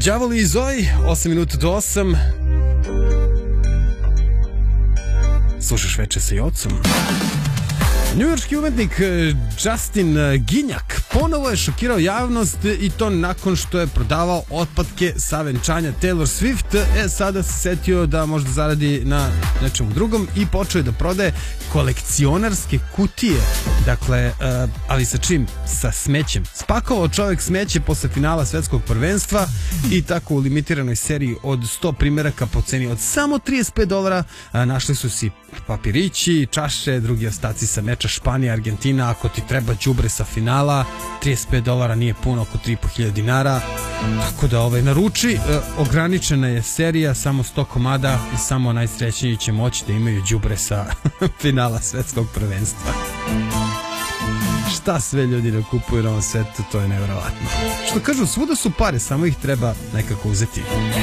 Đavoli i Zoji, 8 minuta do 8. Slušaš Veče sa Jocom. Njujorški umetnik Justin Ginjak ponovo je šokirao javnost i to nakon što je prodavao otpadke sa venčanja Taylor Swift. Sada se setio da možda zaradi na nečemu drugom i počeo je da prodaje kolekcionarske kutije. Dakle, ali sa čim? Sa smećem. Spakovao čovjek smeće posle finala svetskog prvenstva i tako u limitiranoj seriji od 100 primjeraka po ceni od samo $35 našli su si papirići, čaše, drugi ostaci sa meča Španija, Argentina. Ako ti treba đubre sa finala, $35 nije puno, oko 3.500 dinara. Tako da naruči, ograničena je serija, samo 100 komada i samo najsrećniji će moći da imaju đubre sa finala svetskog prvenstva. Šta sve ljudi da kupuju na ovom svetu, to je nevjerovatno. Što kažu, svuda su pare, samo ih treba nekako uzeti.